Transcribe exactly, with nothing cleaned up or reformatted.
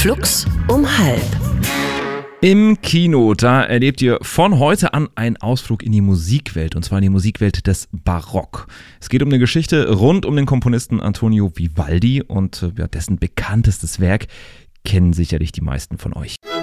Flux um halb. Im Kino, da erlebt ihr von heute an einen Ausflug in die Musikwelt, und zwar in die Musikwelt des Barock. Es geht um eine Geschichte rund um den Komponisten Antonio Vivaldi und ja, dessen bekanntestes Werk kennen sicherlich die meisten von euch.